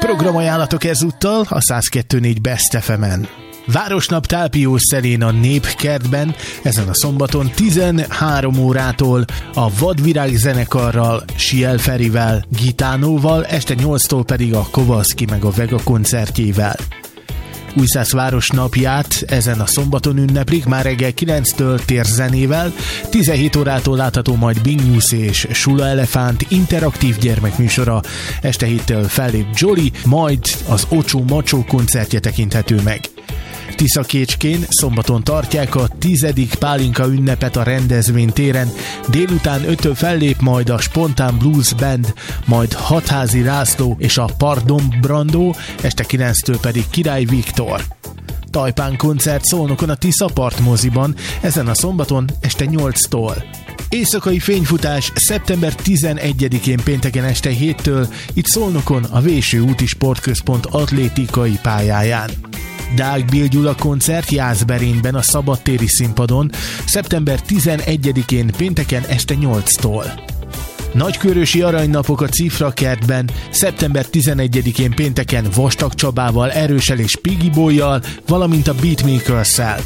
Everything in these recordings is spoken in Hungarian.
Programajánlatok ezúttal a 102.4 Best FM-en. Városnap Tálpiós Szelén a Népkertben ezen a szombaton 13 órától a Vadvirág zenekarral, Siel Ferivel, Gitánóval, este 8-tól pedig a Kovaszki meg a Vega koncertjével. Újszász városnapját ezen a szombaton ünneplik, már reggel 9-től térzenével, 17 órától látható majd Bing News és Sula Elefánt interaktív gyermekműsora, este 7-től fellép Jolly, majd az Ocsó Macsó koncertje tekinthető meg. Tiszakécskén szombaton tartják a 10. pálinka ünnepet a rendezvénytéren, délután 5-től fellép majd a Spontán Blues Band, majd Hatházi László és a Pardon Brandó, este 9-től pedig Király Viktor. Tajpán koncert Szolnokon a Tiszapart moziban, ezen a szombaton este 8-tól. Éjszakai fényfutás szeptember 11-én pénteken este 7-től, itt Szolnokon a Véső úti sportközpont atlétikai pályáján. Deák Bill Gyula koncert Jászberényben a szabadtéri színpadon szeptember 11-én pénteken este 8-tól. Nagykörösi aranynapok a Cifra kertben szeptember 11-én pénteken Vastag Csabával, Erőssel és Piggy Boyjal, valamint a Beatmakers-szel.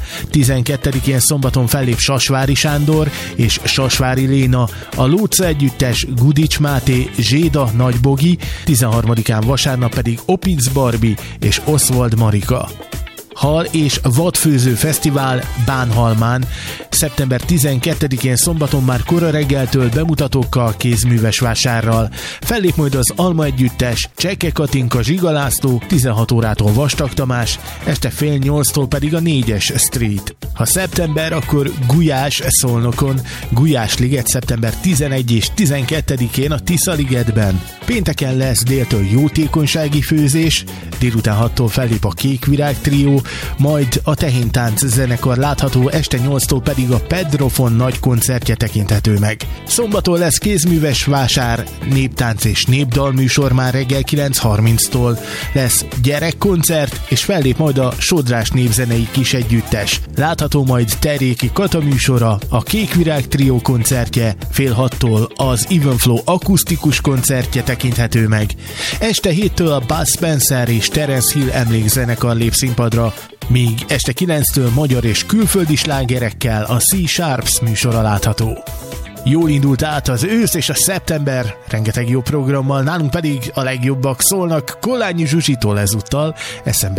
12-én szombaton fellép Sasvári Sándor és Sasvári Léna, a Lóca együttes, Gudics Máté, Zséda Nagybogi, 13-án vasárnap pedig Opitz Barbie és Oswald Marika. Hal és vadfőző fesztivál Bánhalmán szeptember 12-én szombaton már kora reggeltől bemutatókkal, kézműves vásárral. Fellép majd az Alma együttes, Csekke Katinka, Zsiga László, 16 órától Vastag Tamás, este fél 8-tól pedig a 4-es Street. Ha szeptember, akkor Gulyás Szolnokon, Gulyás liget szeptember 11 és 12-én a Tisza ligetben. Pénteken lesz déltől jótékonysági főzés, délután 6-tól fellép a Kékvirág trió, majd a Tehéntánc zenekar látható, este 8-tól pedig a Pedrofon nagy koncertje tekinthető meg. Szombaton lesz kézműves vásár, néptánc és népdalműsor már reggel 9:30-tól. Lesz gyerekkoncert, és fellép majd a Sodrás népzenei kis együttes. Látható majd Terjéki Kata műsora, a Kékvirág trió koncertje, fél 6-tól az Evenflow akusztikus koncertje tekinthető meg. Este 7-től a Bud Spencer és Terence Hill emlékzenekar lép színpadra, míg este 9-től magyar és külföldi slágerekkel a C-Sharps műsora látható. Jól indult át az ősz és a szeptember, rengeteg jó programmal, nálunk pedig a legjobbak szólnak Kollányi Zsuzsitól ezúttal, eszembe